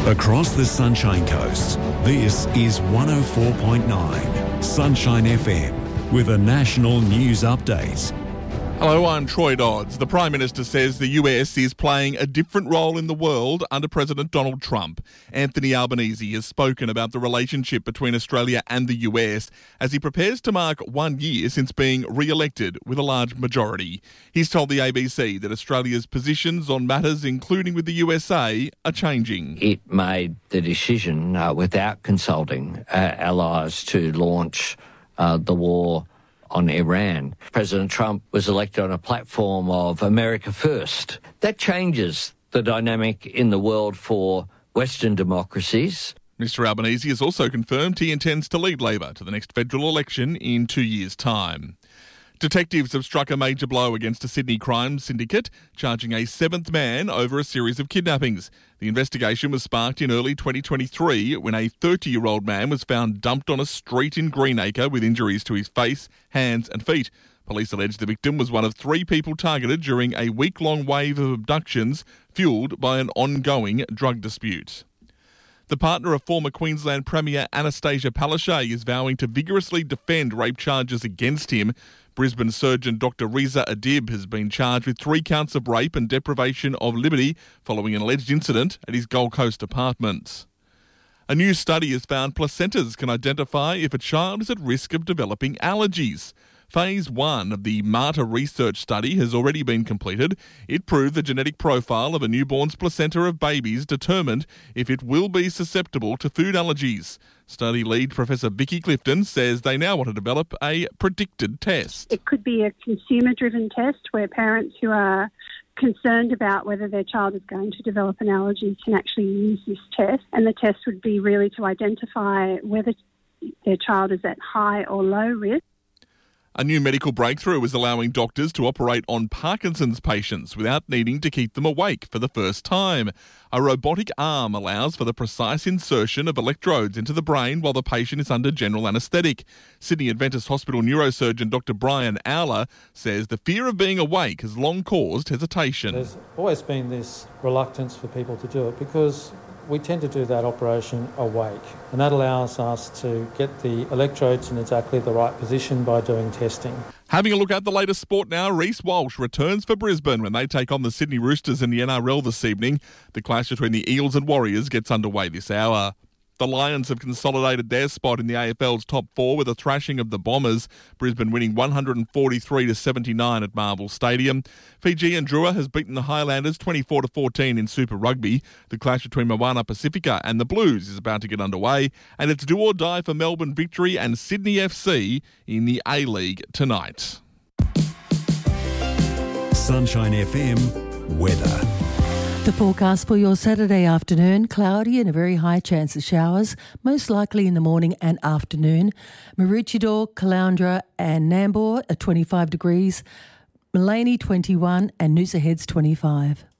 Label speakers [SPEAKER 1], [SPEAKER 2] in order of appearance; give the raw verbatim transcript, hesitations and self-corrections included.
[SPEAKER 1] Across the Sunshine Coast, this is one oh four point nine Sunshine F M with a national news update.
[SPEAKER 2] Hello, I'm Troy Dodds. The Prime Minister says the U S is playing a different role in the world under President Donald Trump. Anthony Albanese has spoken about the relationship between Australia and the U S as he prepares to mark one year since being re-elected with a large majority. He's told the A B C that Australia's positions on matters, including with the U S A, are changing.
[SPEAKER 3] It made the decision uh, without consulting uh, allies to launch uh, the war on Iran. President Trump was elected on a platform of America First. That changes the dynamic in the world for Western democracies.
[SPEAKER 2] Mister Albanese has also confirmed he intends to lead Labor to the next federal election in two years' time. Detectives have struck a major blow against a Sydney crime syndicate, charging a seventh man over a series of kidnappings. The investigation was sparked in early twenty twenty-three when a thirty-year-old man was found dumped on a street in Greenacre with injuries to his face, hands and feet. Police allege the victim was one of three people targeted during a week-long wave of abductions fuelled by an ongoing drug dispute. The partner of former Queensland Premier Anastasia Palaszczuk is vowing to vigorously defend rape charges against him. Brisbane surgeon Doctor Riza Adib has been charged with three counts of rape and deprivation of liberty following an alleged incident at his Gold Coast apartment. A new study has found placentas can identify if a child is at risk of developing allergies. Phase one of the MARTA research study has already been completed. It proved the genetic profile of a newborn's placenta of babies determined if it will be susceptible to food allergies. Study lead Professor Vicky Clifton says they now want to develop a predicted test.
[SPEAKER 4] It could be a consumer-driven test where parents who are concerned about whether their child is going to develop an allergy can actually use this test. And the test would be really to identify whether their child is at high or low risk.
[SPEAKER 2] A new medical breakthrough is allowing doctors to operate on Parkinson's patients without needing to keep them awake for the first time. A robotic arm allows for the precise insertion of electrodes into the brain while the patient is under general anaesthetic. Sydney Adventist Hospital neurosurgeon Doctor Brian Owler says the fear of being awake has long caused hesitation.
[SPEAKER 5] There's always been this reluctance for people to do it because we tend to do that operation awake, and that allows us to get the electrodes in exactly the right position by doing testing.
[SPEAKER 2] Having a look at the latest sport now, Reece Walsh returns for Brisbane when they take on the Sydney Roosters in the N R L this evening. The clash between the Eels and Warriors gets underway this hour. The Lions have consolidated their spot in the A F L's top four with a thrashing of the Bombers, Brisbane winning one forty-three to seventy-nine at Marvel Stadium. Fijian Drua has beaten the Highlanders twenty-four to fourteen in Super Rugby. The clash between Moana Pacifica and the Blues is about to get underway, and it's do or die for Melbourne Victory and Sydney F C in the A-League tonight.
[SPEAKER 1] Sunshine F M weather.
[SPEAKER 6] The forecast for your Saturday afternoon, cloudy and a very high chance of showers, most likely in the morning and afternoon. Maroochydore, Caloundra and Nambour at twenty-five degrees, Maleny twenty-one and Noosa Heads twenty-five.